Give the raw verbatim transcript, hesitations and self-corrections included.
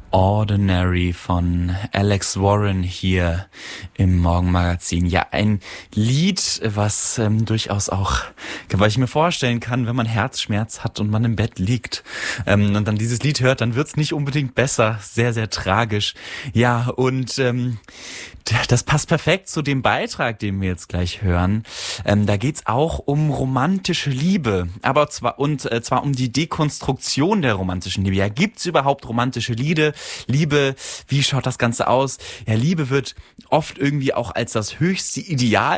Ordinary von Alex Warren hier im Morgenmagazin. Ja, ein Lied, was ähm, durchaus auch, weil ich mir vorstellen kann, wenn man Herzschmerz hat und man im Bett liegt ähm, und dann dieses Lied hört, dann wird's nicht unbedingt besser. Sehr, sehr tragisch. Ja, und ähm, das passt perfekt zu dem Beitrag, den wir jetzt gleich hören. Ähm, da geht's auch um romantische Liebe, aber zwar und äh, zwar um die Dekonstruktion der romantischen Liebe. Ja, gibt's überhaupt romantische Liebe? Liebe, wie schaut das Ganze aus? Ja, Liebe wird oft irgendwie auch als das höchste Ideal